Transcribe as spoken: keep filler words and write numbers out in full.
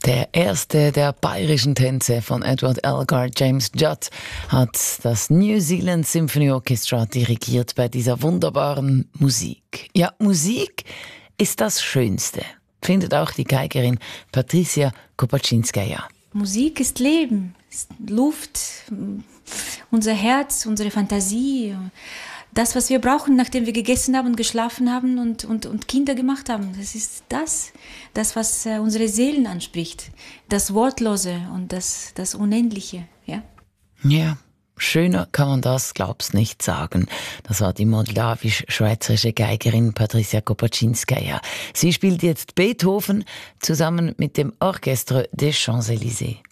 Der erste der bayerischen Tänze von Edward Elgar, James Judd, hat das New Zealand Symphony Orchestra dirigiert bei dieser wunderbaren Musik. Ja, Musik ist das Schönste, findet auch die Geigerin Patricia Kopaczynskaja. Musik ist Leben, ist Luft, unser Herz, unsere Fantasie. Das, was wir brauchen, nachdem wir gegessen haben, geschlafen haben und, und, und Kinder gemacht haben. Das ist das, das, was äh, unsere Seelen anspricht. Das Wortlose und das, das Unendliche. Ja? Ja, schöner kann man das, glaub's, nicht sagen. Das war die moldawisch-schweizerische Geigerin Patricia Kopaczynskaja. Sie spielt jetzt Beethoven zusammen mit dem Orchestre des Champs-Élysées.